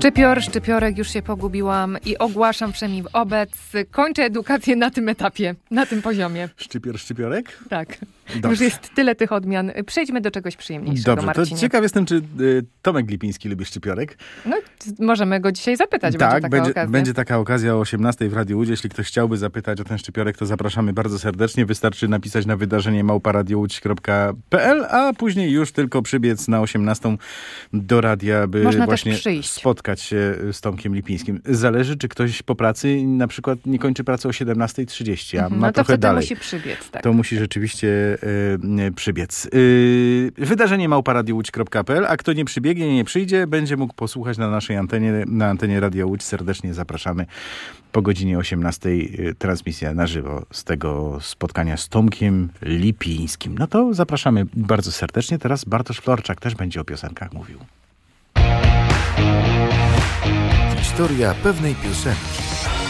Szczypiorek, już się pogubiłam i ogłaszam wszemi wobec. Kończę edukację na tym etapie, na tym poziomie. Szczypiorek? Tak. Dobrze. Już jest tyle tych odmian. Przejdźmy do czegoś przyjemniejszego, Dobrze, Marcinie. to ciekaw jestem, czy Tomek Lipiński lubi szczypiorek. No, możemy go dzisiaj zapytać. Tak, będzie taka okazja o 18:00 w Radiu Łódź. Jeśli ktoś chciałby zapytać o ten szczypiorek, to zapraszamy bardzo serdecznie. Wystarczy napisać na wydarzenie @radiołódź.pl, a później już tylko przybiec na 18:00 do radia, by można właśnie też przyjść. spotkać się z Tomkiem Lipińskim. Zależy, czy ktoś po pracy na przykład nie kończy pracy o 17:30, a ma to trochę wtedy dalej. musi przybiec. Tak. To musi rzeczywiście przybiec. Wydarzenie @radiołódź.pl, a kto nie przybiegnie, nie przyjdzie, będzie mógł posłuchać na naszej antenie, na antenie Radia Łódź. Serdecznie zapraszamy po godzinie 18:00. Transmisja na żywo z tego spotkania z Tomkiem Lipińskim. No to zapraszamy bardzo serdecznie. Teraz Bartosz Florczak też będzie o piosenkach mówił. Historia pewnej piosenki.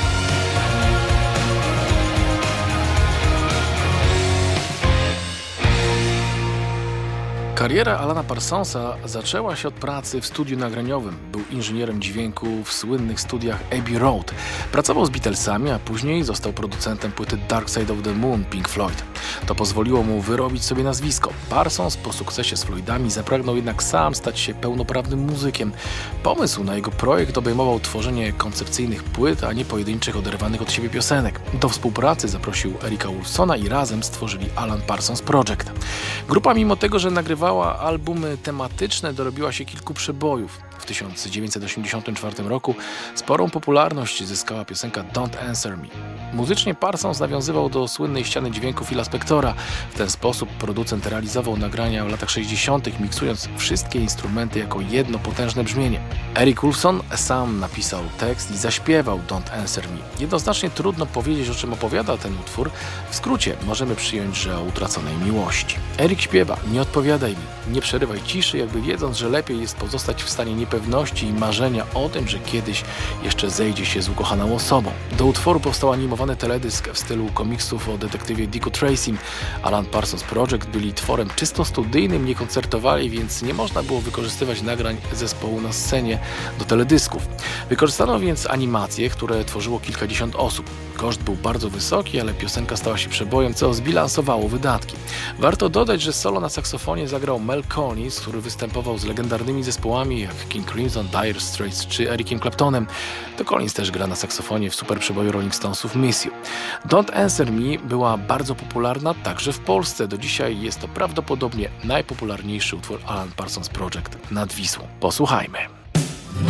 Kariera Alana Parsonsa zaczęła się od pracy w studiu nagraniowym. Był inżynierem dźwięku w słynnych studiach Abbey Road. Pracował z Beatlesami, a później został producentem płyty Dark Side of the Moon Pink Floyd. To pozwoliło mu wyrobić sobie nazwisko. Parsons po sukcesie z Floydami zapragnął jednak sam stać się pełnoprawnym muzykiem. Pomysł na jego projekt obejmował tworzenie koncepcyjnych płyt, a nie pojedynczych, oderwanych od siebie piosenek. Do współpracy zaprosił Erika Woolfsona i razem stworzyli Alan Parsons Project. Grupa, mimo tego, że nagrywała albumy tematyczne, dorobiła się kilku przebojów. W 1984 roku sporą popularność zyskała piosenka Don't Answer Me. Muzycznie Parsons nawiązywał do słynnej ściany dźwięku Phila Spectora. W ten sposób producent realizował nagrania w latach 60., miksując wszystkie instrumenty jako jedno potężne brzmienie. Eric Woolfson sam napisał tekst i zaśpiewał Don't Answer Me. Jednoznacznie trudno powiedzieć, o czym opowiada ten utwór. W skrócie możemy przyjąć, że o utraconej miłości. Eric śpiewa: nie odpowiadaj mi, nie przerywaj ciszy, jakby wiedząc, że lepiej jest pozostać w stanie niepewności i marzenia o tym, że kiedyś jeszcze zejdzie się z ukochaną osobą. Do utworu powstał animowany teledysk w stylu komiksów o detektywie Dicku Tracym. Alan Parsons Project byli tworem czysto studyjnym, nie koncertowali, więc nie można było wykorzystywać nagrań zespołu na scenie do teledysków. Wykorzystano więc animacje, które tworzyło kilkadziesiąt osób. Koszt był bardzo wysoki, ale piosenka stała się przebojem, co zbilansowało wydatki. Warto dodać, że solo na saksofonie zagrał Mel Collins, który występował z legendarnymi zespołami jak King Crimson, Dire Straits czy Ericiem Claptonem. To Collins też gra na saksofonie w super przeboju Rolling Stonesów Miss You. Don't Answer Me była bardzo popularna także w Polsce. Do dzisiaj jest to prawdopodobnie najpopularniejszy utwór Alan Parsons Project nad Wisłą. Posłuchajmy.